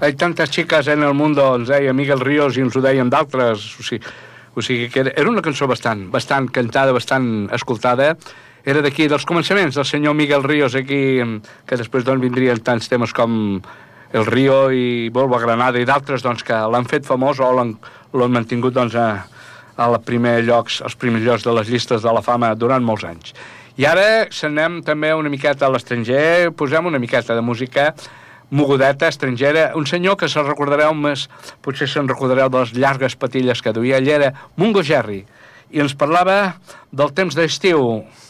hay tantes xiques en el mundo, ens deia Miguel Ríos i ens ho deien d'altres, o sigui que era una cançó bastant cantada, bastant escoltada. Era d'aquí, dels començaments del senyor Miguel Ríos, aquí, que després doncs, vindrien tants temes com El Río i Volvo a Granada i d'altres doncs, que l'han fet famós o l'han mantingut doncs, als primers llocs de les llistes de la fama durant molts anys. I ara s'anem també una miqueta a l'estranger, posem una miqueta de música mogudeta, estrangera, un senyor que se'n recordareu més, potser se'n recordareu de les llargues patilles que duia, ell era Mungo Jerry, i ens parlava del temps d'estiu.